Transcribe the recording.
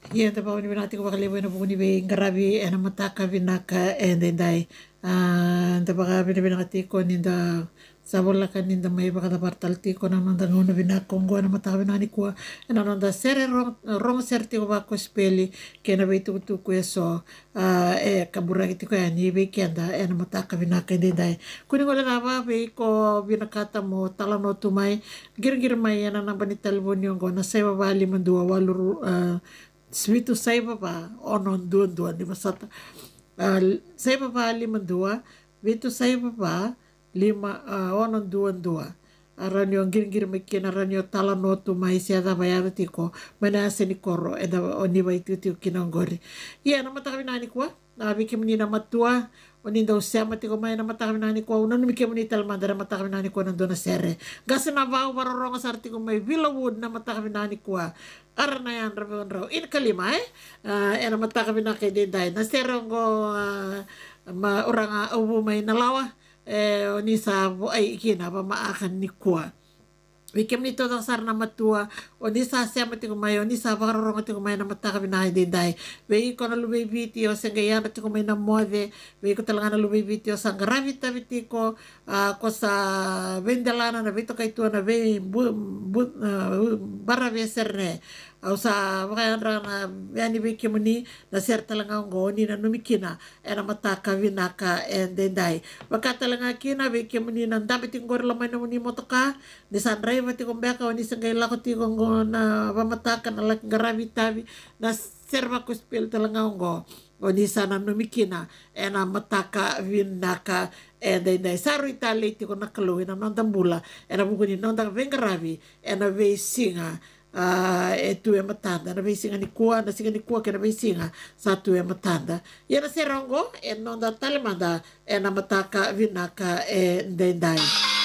Iya, tapi ni binati ko bakal ibu na bukuni be ngarabi ena mataka binaka and dai. Enta baka binati ko ninda sabola kan ninda mai baka da partal ti ko na nanda ngona binaka ngo na mataka binani ko ena nanda sere rong serti ko bako speli ke na be tu ko eso kabura ti ko ya ni be kenda ena mataka binaka and dai. Kuni ngola na ba be ko binakata mo talano tumai gir mai ena na banital bonyo ngo na seva bali mandua waluru Switu sai baba onon duan di masata sai baba lima dua vitu sai baba lima onon dua aranyo gir makin aranyo tala notu mai siada bayar tiko mana seni koro eda oni bai tu kinongori iya nama tak binani kwa na biki menina matua oni do sema tiko mai nama tak binani kwa unan biki menita mandara mata binani kwa nandona sere gasa na bau barorong sarti ko mai vilawud nama tak binani kwa arna yan raw in kalima ena mata binaki din dai na serong ko ma orang ubu mai nalawa oni sa ay ikina pa maakan ni kwa Wikim nito ang sar na matua o ni sa siya mati kumayo ni sa bakarorong mati kumayo na mata kami na hindi dai wei ko na lubay video sa gaya mati kumayo na mode wei ko talaga na lubay video sa gravita biti ko ko sa vendalana na bito kay tuwa na wei bara beser ne au sa makaya na yani biki muni na ser talaga ngo ni na numikina era mata kami naka and then dai baka talaga kina biki muni na dami tinggor lamay na muni motoka ni sanray mati kumbeka ni sangay lako ti ngo na pamatakan na lak garavitabi na serba ko spell talaga ngo o ni sana numikina ena mataka vinaka and then saru itali ti ko nakaluwi na nandambula ena bukuni nandang vengaravi ena ve singa tu e matanda na vesinga ni kuwa na singa ni kuwa ke na vesinga sa tu e matanda yana serongo e nonda talemanda e na mataka vinaka e ndendai